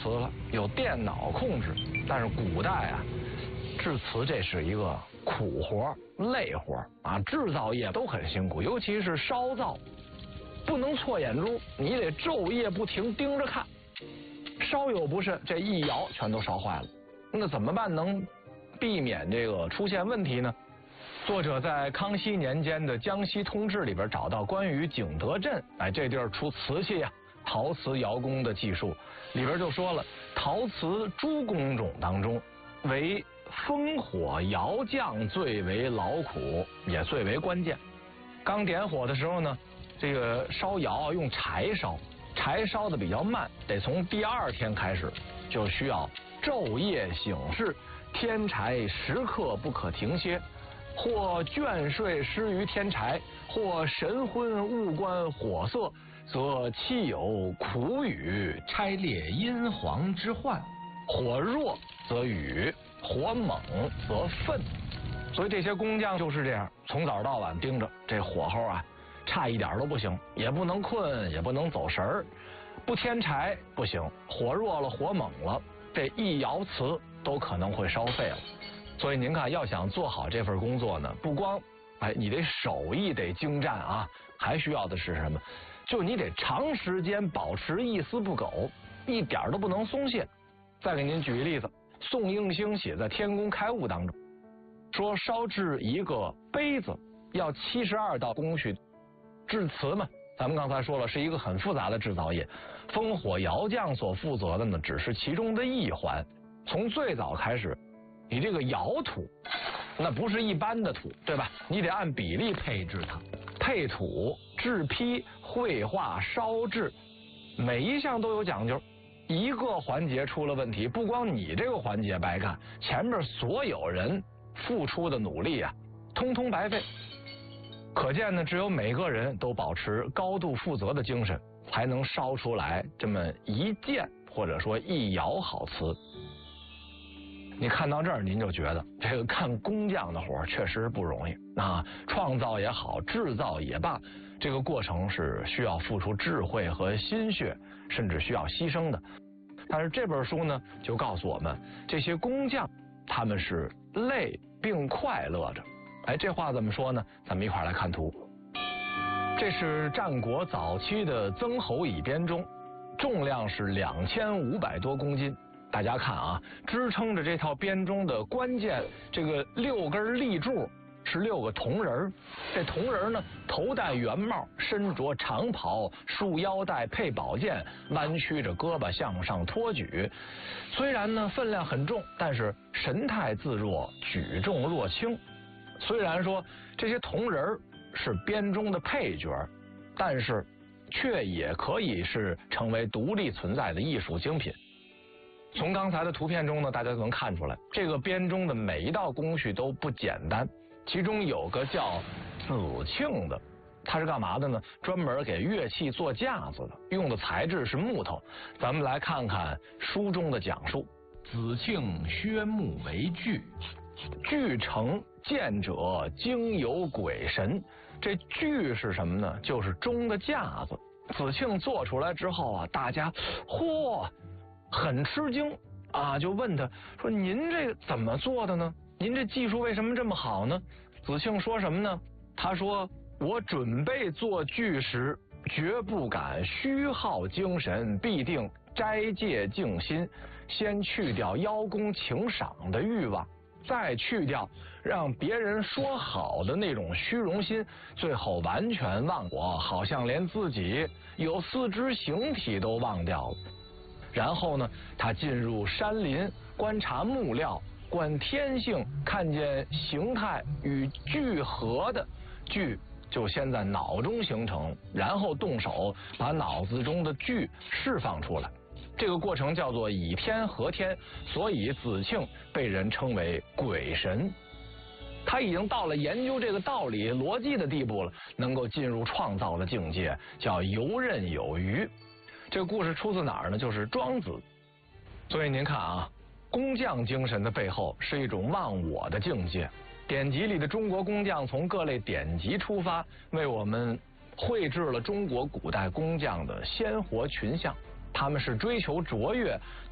瓷了，有电脑控制，但是古代啊，制瓷这是一个苦活、累活啊，制造业都很辛苦，尤其是烧造，不能错眼珠，你得昼夜不停盯着看，稍有不慎，这一窑全都烧坏了。那怎么办能避免这个出现问题呢？作者在康熙年间的《江西通志》里边找到关于景德镇，这地儿出瓷器啊，陶瓷窑工的技术，里边就说了，陶瓷诸工种当中，为烽火窑匠最为劳苦，也最为关键。刚点火的时候呢，这个烧窑用柴烧，柴烧的比较慢，得从第2天开始就需要昼夜省视，添柴时刻不可停歇。或倦睡失于添柴，或神昏误观火色，则气有苦雨，拆裂阴黄之患。火弱则雨，火猛则愤。所以这些工匠就是这样，从早到晚盯着这火候啊，差一点都不行，也不能困，也不能走神儿，不添柴不行，火弱了，火猛了，这一窑瓷都可能会烧废了。所以您看，要想做好这份工作呢，不光你得手艺得精湛啊，还需要的是什么？就你得长时间保持一丝不苟，一点都不能松懈。再给您举个例子，宋应星写在《天工开物》当中说，烧制一个杯子要72道工序，制瓷嘛，咱们刚才说了，是一个很复杂的制造业，烽火窑匠所负责的呢，只是其中的一环。从最早开始，你这个窑土那不是一般的土，对吧？你得按比例配置它，配土、制坯、绘画、烧制，每一项都有讲究。一个环节出了问题，不光你这个环节白干，前面所有人付出的努力啊，通通白费。可见呢，只有每个人都保持高度负责的精神，才能烧出来这么一件或者说一窑好瓷。你看到这儿，您就觉得这个干工匠的活确实不容易啊！创造也好，制造也罢，这个过程是需要付出智慧和心血，甚至需要牺牲的。但是这本书呢，就告诉我们，这些工匠他们是累并快乐着。这话怎么说呢？咱们一块儿来看图。这是战国早期的曾侯乙编钟，重量是2500多公斤。大家看啊，支撑着这套编钟的关键这个6根立柱是6个铜人，这铜人呢头戴圆帽，身着长袍，束腰带，配宝剑，弯曲着胳膊向上托举。虽然呢分量很重，但是神态自若，举重若轻。虽然说这些铜人是编钟的配角，但是却也可以是成为独立存在的艺术精品。从刚才的图片中呢，大家就能看出来，这个编钟的每一道工序都不简单。其中有个叫子磬的，它是干嘛的呢？专门给乐器做架子的，用的材质是木头。咱们来看看书中的讲述。 子磬削木为具， 具成见者经有鬼神。这具是什么呢？就是钟的架子。子磬做出来之后啊，大家很吃惊啊，就问他说：“您这个怎么做的呢？您这技术为什么这么好呢？”子磬说什么呢？他说：“我准备做具时，绝不敢虚耗精神，必定斋戒静心，先去掉邀功请赏的欲望，再去掉让别人说好的那种虚荣心，最后完全忘我，好像连自己有4肢形体都忘掉了。”然后呢，他进入山林，观察木料，观天性，看见形态与聚合的聚就先在脑中形成，然后动手把脑子中的聚释放出来。这个过程叫做以天合天，所以子磬被人称为鬼神。他已经到了研究这个道理逻辑的地步了，能够进入创造的境界，叫游刃有余。这个故事出自哪儿呢？就是庄子。所以您看啊，工匠精神的背后是一种忘我的境界。典籍里的中国工匠从各类典籍出发，为我们绘制了中国古代工匠的鲜活群像。他们是追求卓越，